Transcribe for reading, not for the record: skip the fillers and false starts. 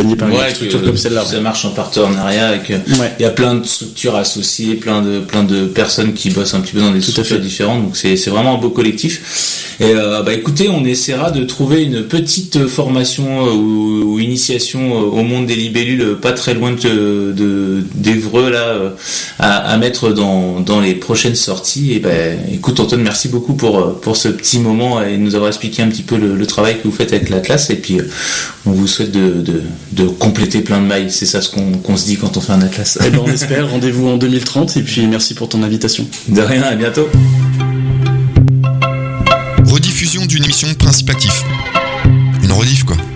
accompagné par une structure comme celle-là. Ça marche en partenariat et il y a plein de structures associées, plein de personnes qui bossent un petit peu dans des structures différentes, donc c'est vraiment un beau collectif. Et écoutez, on essaiera de trouver une petite formation ou initiation au monde des libellules pas très loin d'Évreux là à mettre dans les prochaines sorties. Et écoute Antoine, merci beaucoup pour ce petit moment et nous avoir expliqué un petit peu le travail que vous faites avec l'Atlas, et puis on vous souhaite de compléter plein de mailles. C'est ça ce qu'on se dit quand on fait un Atlas. Et on espère. Rendez-vous en 2030 et puis merci pour ton invitation. De rien, à bientôt. Rediffusion d'une émission Principe Actif. Une rediff quoi.